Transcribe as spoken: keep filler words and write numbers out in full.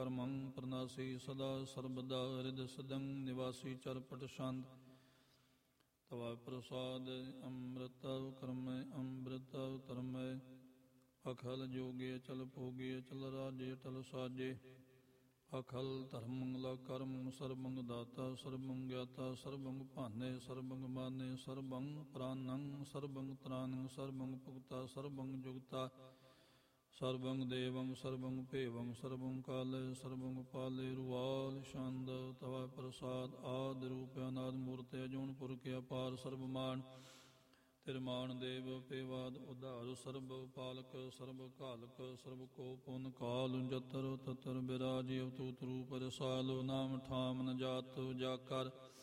ਕਰਮੰ ਪ੍ਰਨਾਸੀ ਸਦਾ ਸਰਬਦਾ ਹਿਰਦਿ ਸਦੰ ਨਿਵਾਸੀ ਚਰਪਟ ਸ਼ਾਂਤ ਤਵਾ ਪ੍ਰਸਾਦ ਅੰਮ੍ਰਿਤ ਕਰਮੈ ਅੰਮ੍ਰਿਤ ਧਰਮੈ ਅਖਲ ਜੋਗੇ ਚਲ ਭੋਗੇ ਚਲ ਰਾਜੇ ਟਲ ਸਾਜੇ ਅਖਲ ਧਰਮੰ ਲਾ ਕਰਮੰ ਸਰਬੰਗ ਦਾਤਾ ਸਰਬੰਗ ਗਿਆਤਾ ਸਰਬੰਗ ਭਾਨੇ ਸਰਬੰਗ ਮਾਨੇ ਸਰਬੰਗ ਪ੍ਰਾਨੰ ਸਰਬੰਗ ਤ੍ਰਾਨੰ ਸਰਬੰਗ ਭੁਗਤਾ ਸਰਬੰਗ ਜੁਗਤਾ ਸਰਬੰਗ ਦੇਵੰ ਸਰਬੰਗ ਭੇਵੰ ਸਰਬੰਗ ਕਾਲੇ ਸਰਬੰਗ ਪਾਲੇ ਰੁਵਾਲ ਛੰਦ ਤਵਾ ਪ੍ਰਸਾਦ ਆਦ ਰੂਪ ਅਨਾਦ ਮੂਰਤਿ ਅਜੂਨ ਪੁਰਖ ਅਪਾਰ ਸਰਬਮਾਨ ਤਿਰਮਾਨ ਦੇਵ ਪੇਵਾਦ ਉਧਾਰ ਸਰਬ ਪਾਲਕ ਸਰਬ ਘਾਲਕ ਸਰਬ ਕੋ ਪੁਨ ਕਾਲ ਜਤਰ ਤਤਰ ਬਿਰਾਜੀ ਅਵਤੂਤ ਰੂਪ ਰਸਾਲ ਨਾਮ ਠਾਮ ਨ ਜਾਤ ਜਾ ਕਰ